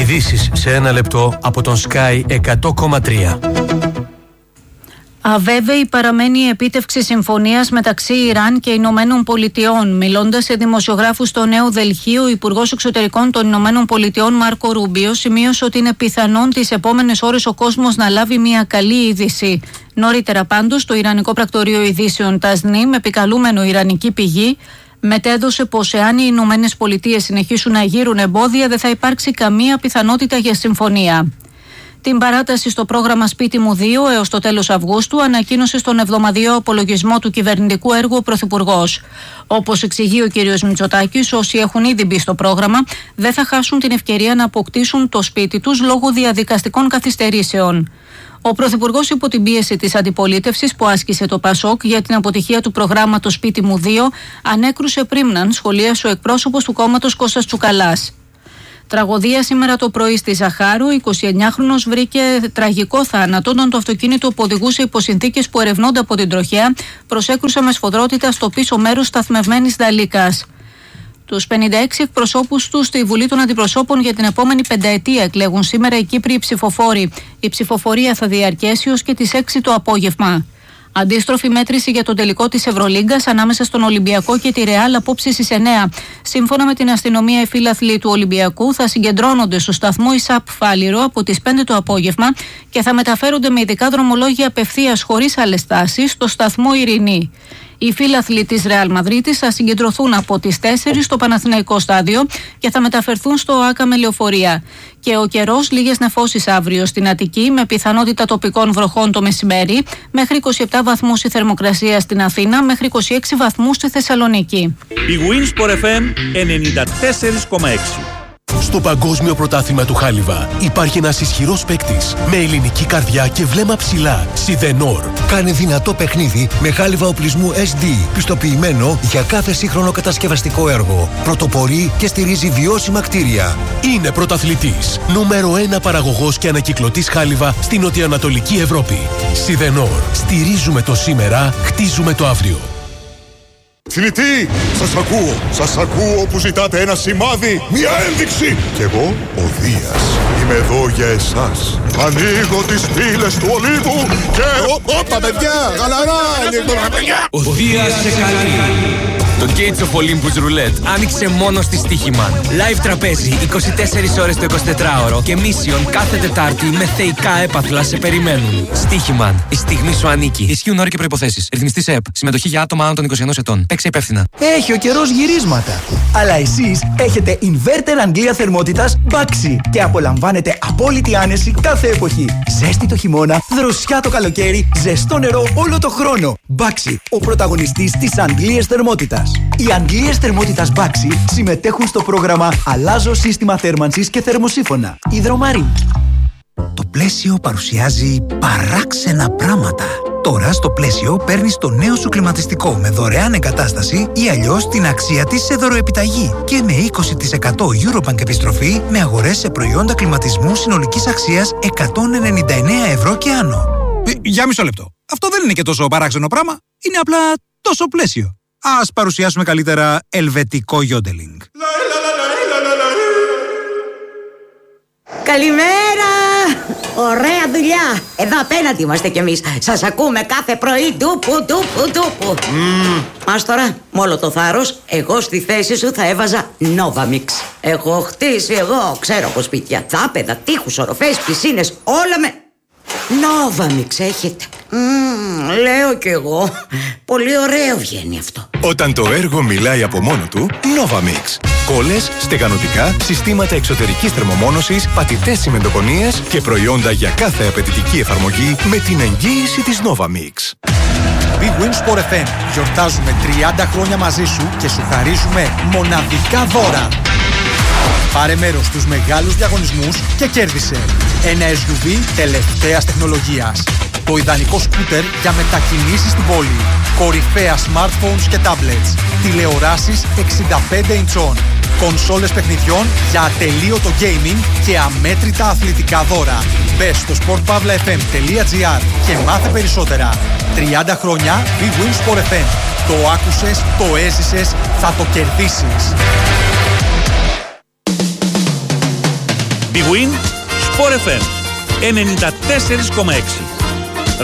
Ειδήσεις σε ένα λεπτό από τον Sky 100,3. Αβέβαιη παραμένει η επίτευξη συμφωνίας μεταξύ Ιράν και Ηνωμένων Πολιτειών. Μιλώντας σε δημοσιογράφους στο Νέο Δελχείο, ο Υπουργός Εξωτερικών των Ηνωμένων Πολιτειών Μάρκο Ρούμπιο σημείωσε ότι είναι πιθανόν τις επόμενες ώρες ο κόσμος να λάβει μια καλή είδηση. Νωρίτερα πάντως, το Ιρανικό Πρακτορείο Ειδήσεων Τασνίμ, με επικαλούμενο ιρανική πηγή, μετέδωσε πως εάν οι Ηνωμένες Πολιτείες συνεχίσουν να γύρουν εμπόδια, δεν θα υπάρξει καμία πιθανότητα για συμφωνία. Την παράταση στο πρόγραμμα Σπίτι μου 2 έως το τέλος Αυγούστου ανακοίνωσε στον εβδομαδιαίο απολογισμό του κυβερνητικού έργου ο Πρωθυπουργός. Όπως εξηγεί ο κ. Μητσοτάκης, όσοι έχουν ήδη μπει στο πρόγραμμα δεν θα χάσουν την ευκαιρία να αποκτήσουν το σπίτι τους λόγω διαδικαστικών καθυστερήσεων. Ο Πρωθυπουργός, υπό την πίεση της αντιπολίτευσης που άσκησε το ΠΑΣΟΚ για την αποτυχία του προγράμματος Σπίτι μου 2, ανέκρουσε πρίμναν, σχολίασε ο εκπρόσωπος του κόμματος Κώστας Τσουκαλάς. Τραγωδία σήμερα το πρωί στη Ζαχάρο. 29χρονος βρήκε τραγικό θάνατο όταν το αυτοκίνητο που οδηγούσε υπό συνθήκες που ερευνώνται από την τροχέα προσέκρουσε με σφοδρότητα στο πίσω μέρος σταθμευμένης Δαλίκας. Τους 56 εκπροσώπους του στη Βουλή των Αντιπροσώπων για την επόμενη πενταετία εκλέγουν σήμερα οι Κύπριοι ψηφοφόροι. Η ψηφοφορία θα διαρκέσει ως και τις 6 το απόγευμα. Αντίστροφη μέτρηση για τον τελικό της Ευρωλίγκας ανάμεσα στον Ολυμπιακό και τη Ρεάλ απόψε στις 9. Σύμφωνα με την αστυνομία, οι φίλαθλοι του Ολυμπιακού θα συγκεντρώνονται στο σταθμό ΙΣΑΠ Φάληρο από τις 5 το απόγευμα και θα μεταφέρονται με ειδικά δρομολόγια απευθείας χωρίς άλλες τάσεις στο σταθμό Ειρηνή. Οι φίλαθλοι της Ρεάλ Μαδρίτης θα συγκεντρωθούν από τις 4 στο Παναθηναϊκό στάδιο και θα μεταφερθούν στο ΆΚΑ με λεωφορεία. Και ο καιρός, λίγες νεφώσεις αύριο στην Αττική με πιθανότητα τοπικών βροχών το μεσημέρι, μέχρι 27 βαθμούς η θερμοκρασία στην Αθήνα, μέχρι 26 βαθμούς στη Θεσσαλονίκη. Η Winsport FM 94,6. Στο Παγκόσμιο Πρωτάθλημα του Χάλιβα υπάρχει ένας ισχυρός παίκτης με ελληνική καρδιά και βλέμμα ψηλά. Σιδενόρ. Κάνε δυνατό παιχνίδι με χάλιβα οπλισμού SD, πιστοποιημένο για κάθε σύγχρονο κατασκευαστικό έργο. Πρωτοπορεί και στηρίζει βιώσιμα κτίρια. Είναι πρωταθλητής. Νούμερο 1 παραγωγός και ανακυκλωτής χάλιβα στην νοτιοανατολική Ευρώπη. Σιδενόρ. Στηρίζουμε το σήμερα, χτίζουμε το αύριο. Θνητή, σας ακούω που ζητάτε ένα σημάδι, μια ένδειξη. Κι εγώ, ο Δίας, είμαι εδώ για εσάς. Ανοίγω τις πύλες του Ολύμπου και... Όπα παιδιά, γαλαρά, ο Δίας σε καλεί. Το Gates of Olympus Roulette άνοιξε μόνο στη Στοίχημαν. Live τραπέζι 24 ώρες το 24ωρο και Mission κάθε Τετάρτη με θεϊκά έπαθλα σε περιμένουν. Στοίχημαν. Η στιγμή σου ανήκει. Ισχύουν όροι και προϋποθέσεις. Ρυθμιστής ΕΕΠ. Συμμετοχή για άτομα άνω των 21 ετών. Παίξε υπεύθυνα. Έχει ο καιρός γυρίσματα. Αλλά εσείς έχετε inverter Αγγλία θερμότητας Baxi και απολαμβάνετε απόλυτη άνεση κάθε εποχή. Ζέστη το χειμώνα, δροσιά το καλοκαίρι, ζεστό νερό όλο το χρόνο. Baxi, ο πρωταγωνιστής της Αγγλίας θερμότητας. Οι Αγγλίες θερμότητας Baxi συμμετέχουν στο πρόγραμμα Αλλάζω σύστημα θέρμανσης και θερμοσύφωνα. Υδρομαρή. Το Πλαίσιο παρουσιάζει παράξενα πράγματα. Τώρα στο Πλαίσιο παίρνεις το νέο σου κλιματιστικό με δωρεάν εγκατάσταση ή αλλιώς την αξία της σε δωροεπιταγή και με 20% Eurobank επιστροφή με αγορές σε προϊόντα κλιματισμού συνολικής αξίας 199 ευρώ και άνω. Για μισό λεπτό. Αυτό δεν είναι και τόσο παράξενο πράγμα. Είναι απλά τόσο Πλαίσιο. Ας παρουσιάσουμε καλύτερα ελβετικό γιόντελινγκ. Καλημέρα! Ωραία δουλειά! Εδώ απέναντι είμαστε κι εμείς. Σας ακούμε κάθε πρωί. Τούπου. Ας τώρα, με όλο το θάρρος, εγώ στη θέση σου θα έβαζα Novamix. Έχω χτίσει εγώ, ξέρω από σπίτια, δάπεδα, τείχους, οροφές, πισίνες, όλα με... Novamix έχετε. Λέω κι εγώ. Πολύ ωραίο βγαίνει αυτό. Όταν το έργο μιλάει από μόνο του, Novamix. Κόλλες, στεγανοτικά, συστήματα εξωτερικής θερμομόνωσης, πατητές τσιμεντοκονίες και προϊόντα για κάθε απαιτητική εφαρμογή με την εγγύηση της Novamix. Big Wins Sport FM. Γιορτάζουμε 30 χρόνια μαζί σου και σου χαρίζουμε μοναδικά δώρα. Πάρε μέρος στους μεγάλους διαγωνισμούς και κέρδισε ένα SUV τελευταίας τεχνολογίας, το ιδανικό σκούτερ για μετακινήσεις στην πόλη, κορυφαία smartphones και tablets, τηλεοράσεις 65 ιντσών, κονσόλες παιχνιδιών για ατελείωτο gaming και αμέτρητα αθλητικά δώρα. Μπες στο sportpavlafm.gr και μάθε περισσότερα. 30 χρόνια Big Wins Sport FM. Το άκουσες, το έζησες, θα το κερδίσεις. Big Win, Sport FM 94,6.